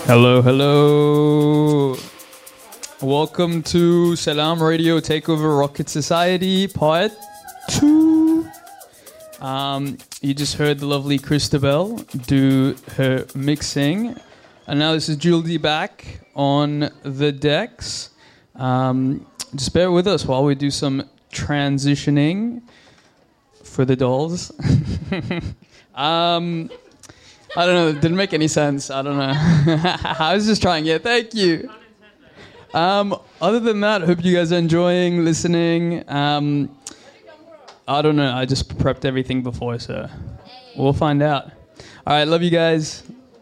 Hello, hello. Welcome to Salam Radio Takeover Rocket Society Part 2. You just heard the lovely Christabel do her mixing. And now this is Julie back on the decks. Just bear with us while we do some transitioning for the dolls. I don't know, it didn't make any sense. I don't know. I was just trying. Yeah, thank you. Other than that, hope you guys are enjoying listening. I don't know, I just prepped everything before, so we'll find out. All right, love you guys.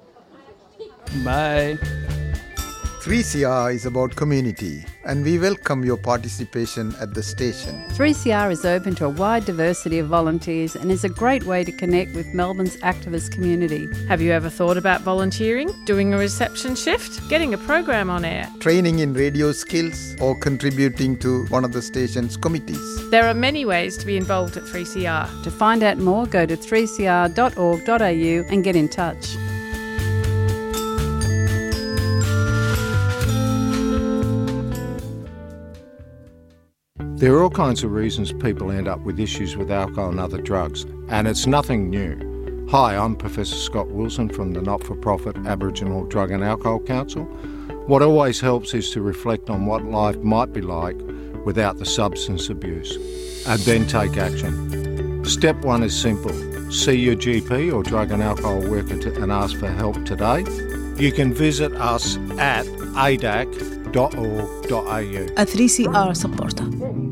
Bye. 3CR is about community, and we welcome your participation at the station. 3CR is open to a wide diversity of volunteers and is a great way to connect with Melbourne's activist community. Have you ever thought about volunteering, doing a reception shift, getting a program on air, training in radio skills, or contributing to one of the station's committees? There are many ways to be involved at 3CR. To find out more, go to 3cr.org.au and get in touch. There are all kinds of reasons people end up with issues with alcohol and other drugs, and it's nothing new. Hi, I'm Professor Scott Wilson from the not-for-profit Aboriginal Drug and Alcohol Council. What always helps is to reflect on what life might be like without the substance abuse, and then take action. Step 1 is simple. See your GP or drug and alcohol worker and ask for help today. You can visit us at adac.org.au. A 3CR supporter.